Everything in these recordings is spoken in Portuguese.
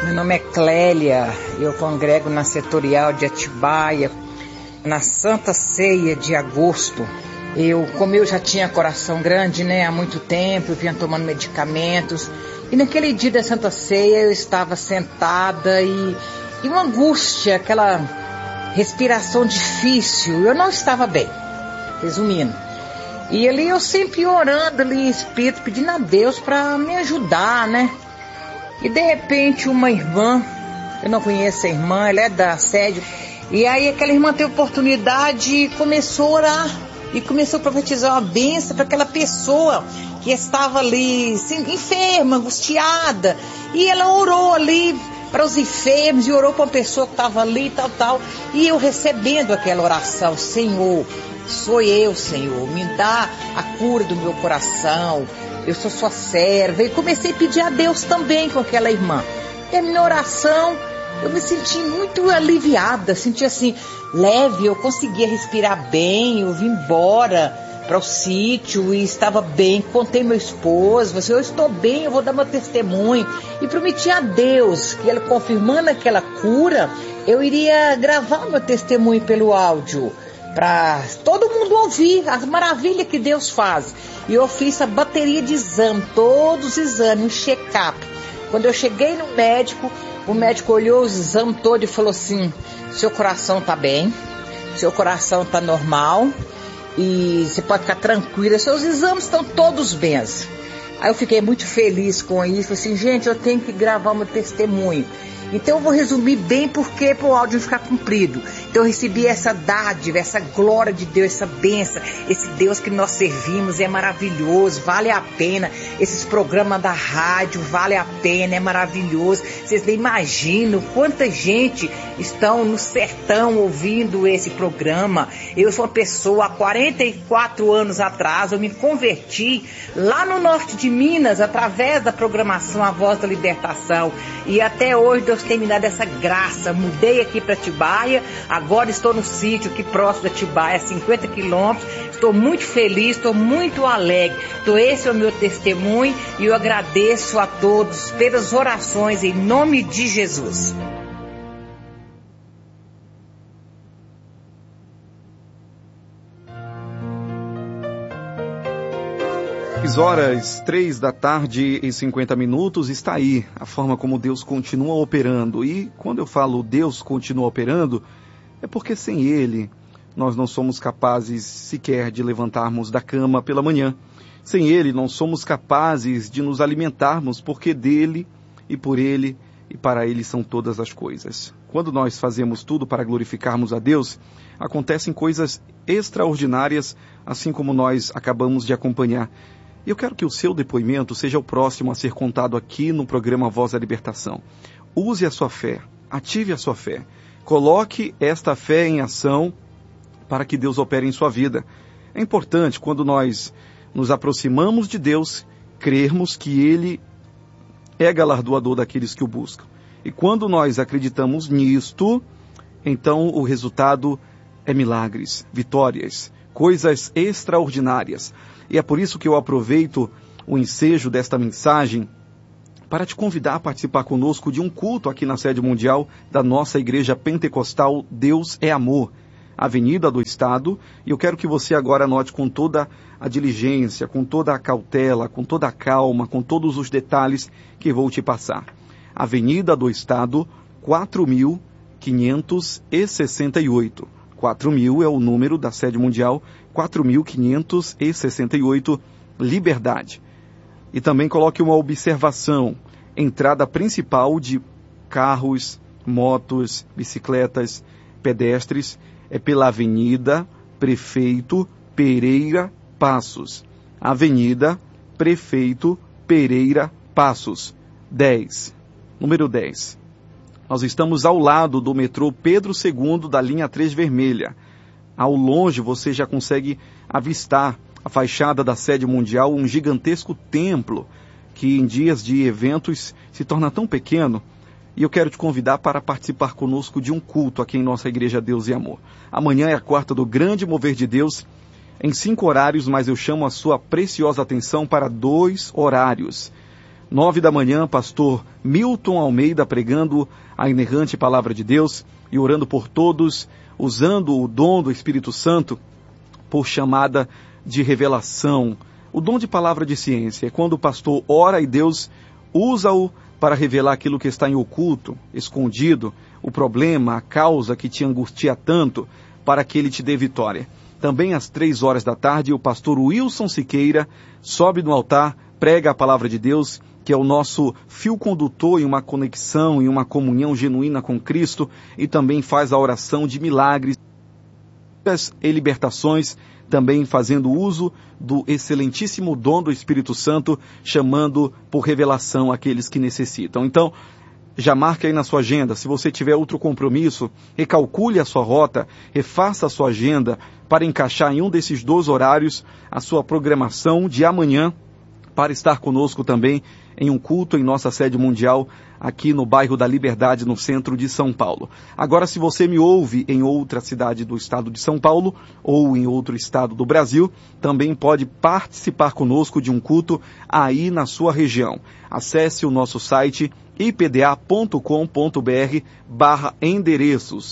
Meu nome é Clélia, eu congrego na Setorial de Atibaia, na Santa Ceia de agosto. Como eu já tinha coração grande, há muito tempo, eu vinha tomando medicamentos, e naquele dia da Santa Ceia eu estava sentada e uma angústia, aquela respiração difícil, eu não estava bem, resumindo. E ali eu sempre orando ali em espírito, pedindo a Deus para me ajudar, E de repente uma irmã, eu não conheço a irmã, ela é da sede, e aí aquela irmã teve oportunidade e começou a orar, e começou a profetizar uma bênção para aquela pessoa que estava ali, enferma, angustiada, e ela orou ali para os enfermos, e orou para uma pessoa que estava ali, tal, e eu recebendo aquela oração: Senhor, sou eu, Senhor, me dá a cura do meu coração, eu sou sua serva. E comecei a pedir a Deus também com aquela irmã. Terminou a oração, eu me senti muito aliviada, senti assim, leve, eu conseguia respirar bem, eu vim embora para o sítio e estava bem, contei meu esposo, falei assim, eu estou bem, eu vou dar meu testemunho. E prometi a Deus que ele, confirmando aquela cura, eu iria gravar meu testemunho pelo áudio, para todo mundo ouvir as maravilhas que Deus faz. E eu fiz a bateria de exame, todos os exames, um check-up. Quando eu cheguei no médico, o médico olhou os exames todos e falou assim: seu coração está bem, seu coração está normal e você pode ficar tranquila, seus exames estão todos bens. Aí eu fiquei muito feliz com isso, assim, gente, eu tenho que gravar meu testemunho. Então eu vou resumir bem porque para o áudio não ficar comprido. Então eu recebi essa dádiva, essa glória de Deus, essa bênção, esse Deus que nós servimos é maravilhoso, vale a pena. Esses programas da rádio, vale a pena, é maravilhoso. Vocês nem imaginam quanta gente estão no sertão ouvindo esse programa. Eu sou uma pessoa, há 44 anos atrás, eu me converti lá no norte de Minas, através da programação A Voz da Libertação. E até hoje Deus tem me dado essa graça. Mudei aqui para Atibaia, agora estou no sítio aqui próximo de Atibaia, 50 quilômetros. Estou muito feliz, estou muito alegre. Então esse é o meu testemunho e eu agradeço a todos pelas orações em nome de Jesus. 6h03 está aí a forma como Deus continua operando. E quando eu falo Deus continua operando, é porque sem Ele nós não somos capazes sequer de levantarmos da cama pela manhã. Sem Ele não somos capazes de nos alimentarmos, porque dele e por Ele e para Ele são todas as coisas. Quando nós fazemos tudo para glorificarmos a Deus, acontecem coisas extraordinárias, assim como nós acabamos de acompanhar. E eu quero que o seu depoimento seja o próximo a ser contado aqui no programa Voz da Libertação. Use a sua fé, ative a sua fé, coloque esta fé em ação para que Deus opere em sua vida. É importante, quando nós nos aproximamos de Deus, crermos que Ele é galardoador daqueles que o buscam. E quando nós acreditamos nisto, então o resultado é milagres, vitórias, coisas extraordinárias. E é por isso que eu aproveito o ensejo desta mensagem para te convidar a participar conosco de um culto aqui na sede mundial da nossa Igreja Pentecostal Deus é Amor, Avenida do Estado. E eu quero que você agora anote com toda a diligência, com toda a cautela, com toda a calma, com todos os detalhes que vou te passar. Avenida do Estado, 4.568. 4.000 é o número da sede mundial, 4.568, Liberdade. E também coloque uma observação: entrada principal de carros, motos, bicicletas, pedestres, é pela Avenida Prefeito Pereira Passos. Avenida Prefeito Pereira Passos, 10. Número 10. Nós estamos ao lado do metrô Pedro II da linha 3 vermelha. Ao longe você já consegue avistar a fachada da sede mundial, um gigantesco templo que em dias de eventos se torna tão pequeno. E eu quero te convidar para participar conosco de um culto aqui em nossa Igreja Deus e Amor. Amanhã é a quarta do grande mover de Deus, em 5 horários, mas eu chamo a sua preciosa atenção para 2 horários. 9 da manhã, pastor Milton Almeida pregando a inerrante palavra de Deus e orando por todos, usando o dom do Espírito Santo por chamada de revelação. O dom de palavra de ciência é quando o pastor ora e Deus usa-o para revelar aquilo que está em oculto, escondido, o problema, a causa que te angustia tanto, para que ele te dê vitória. Também às 3 horas da tarde, o pastor Wilson Siqueira sobe no altar, prega a palavra de Deus, que é o nosso fio condutor em uma conexão, em uma comunhão genuína com Cristo, e também faz a oração de milagres e libertações, também fazendo uso do excelentíssimo dom do Espírito Santo, chamando por revelação aqueles que necessitam. Então, já marque aí na sua agenda. Se você tiver outro compromisso, recalcule a sua rota, refaça a sua agenda para encaixar em um desses 2 horários a sua programação de amanhã, para estar conosco também em um culto em nossa sede mundial, aqui no bairro da Liberdade, no centro de São Paulo. Agora, se você me ouve em outra cidade do estado de São Paulo, ou em outro estado do Brasil, também pode participar conosco de um culto aí na sua região. Acesse o nosso site ipda.com.br/endereços,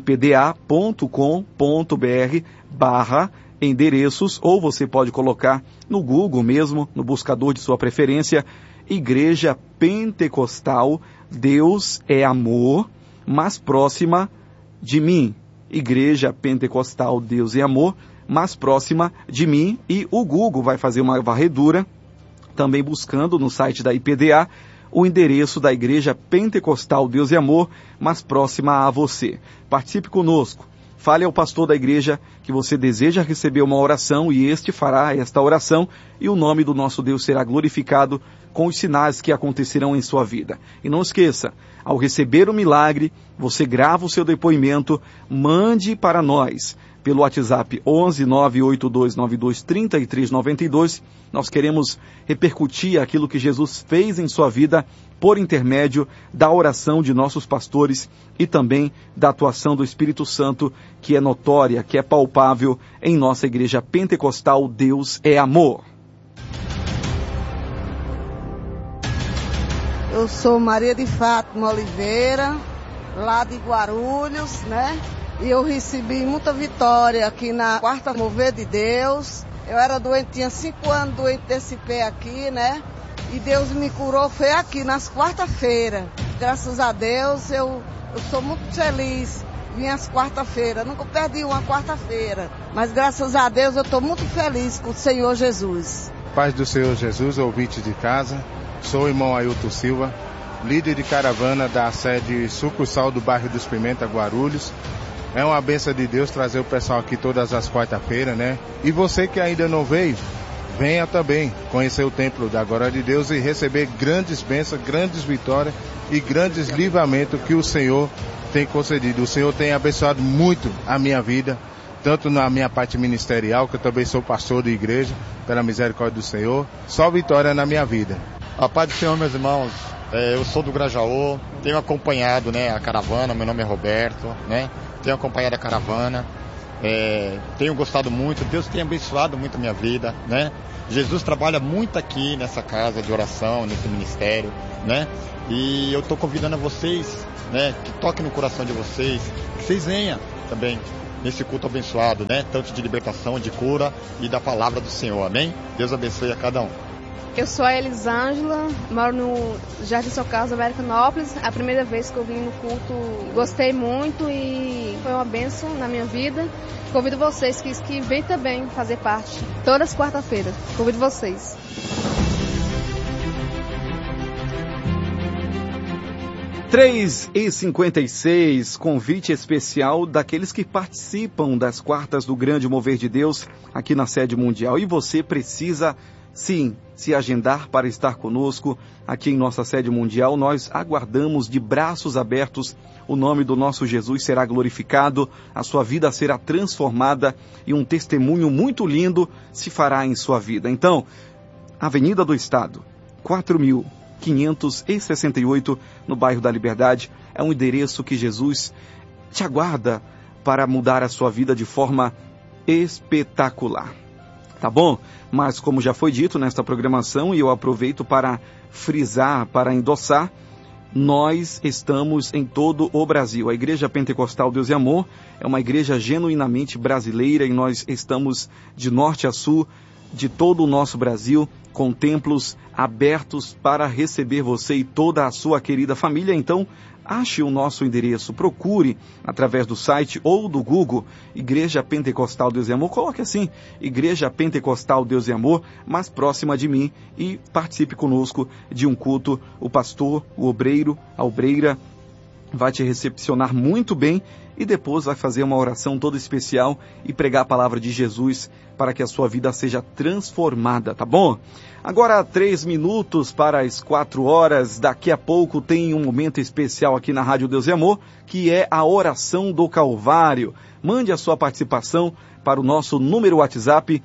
ipda.com.br/endereços, ou você pode colocar no Google mesmo, no buscador de sua preferência, Igreja Pentecostal Deus é Amor, mais próxima de mim. Igreja Pentecostal Deus é Amor, mais próxima de mim, e o Google vai fazer uma varredura, também buscando no site da IPDA, o endereço da Igreja Pentecostal Deus e Amor, mais próxima a você. Participe conosco. Fale ao pastor da igreja que você deseja receber uma oração e este fará esta oração e o nome do nosso Deus será glorificado com os sinais que acontecerão em sua vida. E não esqueça, ao receber o milagre, você grava o seu depoimento, mande para nós pelo WhatsApp 11 982 92 33 92. Nós queremos repercutir aquilo que Jesus fez em sua vida por intermédio da oração de nossos pastores e também da atuação do Espírito Santo, que é notória, que é palpável em nossa Igreja Pentecostal Deus é Amor. Eu sou Maria de Fátima Oliveira, lá de Guarulhos, né? E eu recebi muita vitória aqui na Quarta Mover de Deus. Eu era doente, tinha 5 anos doente desse pé aqui, né? E Deus me curou, foi aqui, nas quarta-feiras. Graças a Deus, eu sou muito feliz. Vim às quarta-feiras, nunca perdi uma quarta-feira. Mas graças a Deus, eu estou muito feliz com o Senhor Jesus. Paz do Senhor Jesus, ouvinte de casa. Sou o irmão Ailton Silva, líder de caravana da sede sucursal do bairro dos Pimenta, Guarulhos. É uma bênção de Deus trazer o pessoal aqui todas as quarta-feiras, né? E você que ainda não veio, venha também conhecer o templo da glória de Deus e receber grandes bênçãos, grandes vitórias e grandes livramentos que o Senhor tem concedido. O Senhor tem abençoado muito a minha vida, tanto na minha parte ministerial, que eu também sou pastor de igreja, pela misericórdia do Senhor. Só vitória na minha vida. A paz do Senhor, meus irmãos. Eu sou do Grajaú, tenho acompanhado, né, a caravana, meu nome é Roberto, né? Tenho acompanhado a caravana, tenho gostado muito, Deus tem abençoado muito a minha vida, né? Jesus trabalha muito aqui nessa casa de oração, nesse ministério, né? E eu estou convidando a vocês, né, que toquem no coração de vocês, que vocês venham também nesse culto abençoado, né? Tanto de libertação, de cura e da palavra do Senhor, amém? Deus abençoe a cada um. Eu sou a Elisângela, moro no Jardim Socarros, Americanópolis. A primeira vez que eu vim no culto, gostei muito e foi uma bênção na minha vida. Convido vocês que vêm também fazer parte, todas as quarta-feiras. Convido vocês. 3h56, convite especial daqueles que participam das quartas do Grande Mover de Deus aqui na sede mundial. E você precisa, sim, se agendar para estar conosco aqui em nossa sede mundial. Nós aguardamos de braços abertos. O nome do nosso Jesus será glorificado, a sua vida será transformada e um testemunho muito lindo se fará em sua vida. Então, Avenida do Estado, 4.568, no bairro da Liberdade, é um endereço que Jesus te aguarda para mudar a sua vida de forma espetacular. tá bom? Mas como já foi dito nesta programação, e eu aproveito para frisar, para endossar, nós estamos em todo o Brasil. A Igreja Pentecostal Deus e Amor é uma igreja genuinamente brasileira e nós estamos de norte a sul de todo o nosso Brasil, com templos abertos para receber você e toda a sua querida família. Então, ache o nosso endereço, procure através do site ou do Google, Igreja Pentecostal Deus e Amor, coloque assim, Igreja Pentecostal Deus e Amor, mais próxima de mim, e participe conosco de um culto. O pastor, o obreiro, a obreira vai te recepcionar muito bem e depois vai fazer uma oração toda especial e pregar a palavra de Jesus para que a sua vida seja transformada, tá bom? Agora 3 minutos para as 4 horas, daqui a pouco tem um momento especial aqui na Rádio Deus e Amor, que é a oração do Calvário. Mande a sua participação para o nosso número WhatsApp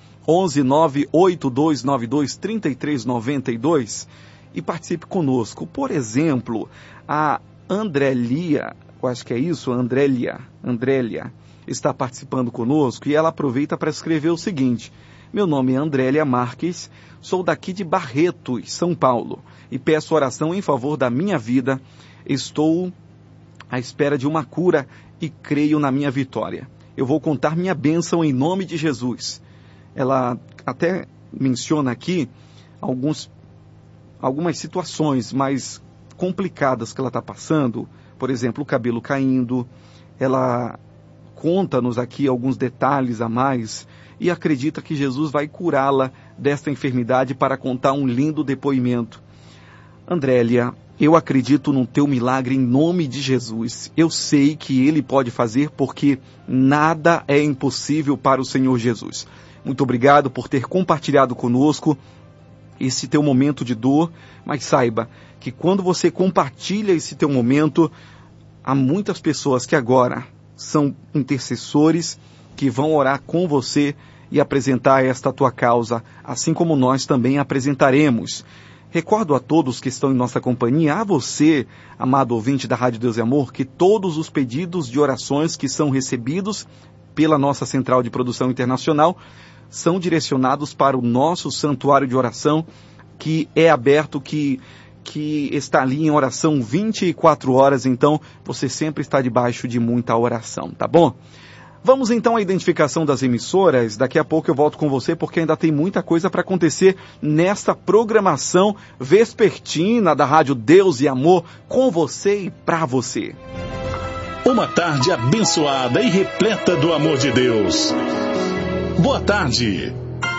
11982923392 e participe conosco. Por exemplo, a Andrélia, eu acho que é isso, Andrélia está participando conosco e ela aproveita para escrever o seguinte: meu nome é Andrélia Marques, sou daqui de Barretos, São Paulo, e peço oração em favor da minha vida. Estou à espera de uma cura e creio na minha vitória. Eu vou contar minha bênção em nome de Jesus. Ela até menciona aqui algumas situações mais complicadas que ela está passando, por exemplo, o cabelo caindo. Ela conta-nos aqui alguns detalhes a mais e acredita que Jesus vai curá-la desta enfermidade para contar um lindo depoimento. Andrélia, eu acredito no teu milagre em nome de Jesus. Eu sei que Ele pode fazer porque nada é impossível para o Senhor Jesus. Muito obrigado por ter compartilhado conosco esse teu momento de dor, mas saiba que quando você compartilha esse teu momento, há muitas pessoas que agora são intercessores que vão orar com você e apresentar esta tua causa, assim como nós também apresentaremos. Recordo a todos que estão em nossa companhia, a você, amado ouvinte da Rádio Deus e Amor, que todos os pedidos de orações que são recebidos pela nossa Central de Produção Internacional são direcionados para o nosso santuário de oração, que é aberto, que está ali em oração 24 horas, então você sempre está debaixo de muita oração, tá bom? Vamos então à identificação das emissoras. Daqui a pouco eu volto com você, porque ainda tem muita coisa para acontecer nesta programação vespertina da Rádio Deus e Amor, com você e para você. Uma tarde abençoada e repleta do amor de Deus. Boa tarde.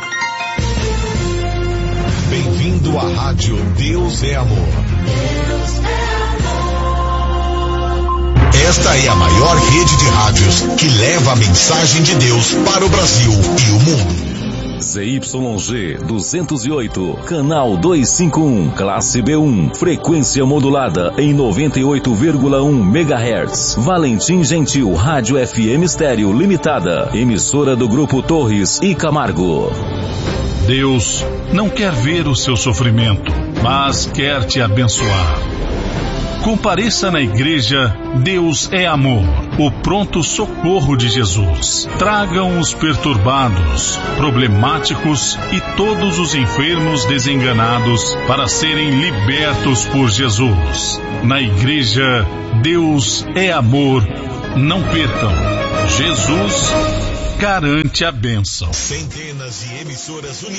Bem-vindo à Rádio Deus é Amor. Esta é a maior rede de rádios que leva a mensagem de Deus para o Brasil e o mundo. ZYG 208, canal 251, classe B1, frequência modulada em 98,1 MHz. Valentim Gentil, Rádio FM Estéreo Limitada, emissora do Grupo Torres e Camargo. Deus não quer ver o seu sofrimento, mas quer te abençoar. Compareça na igreja Deus é Amor, o pronto socorro de Jesus. Tragam os perturbados, problemáticos e todos os enfermos desenganados para serem libertos por Jesus. Na igreja Deus é Amor, não percam. Jesus garante a bênção. Centenas de emissoras unidas